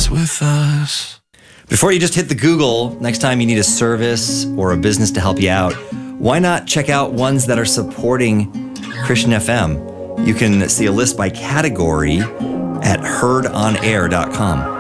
is with us. Before you just hit the Google, next time you need a service or a business to help you out, why not check out ones that are supporting Christian FM? You can see a list by category at heardonair.com.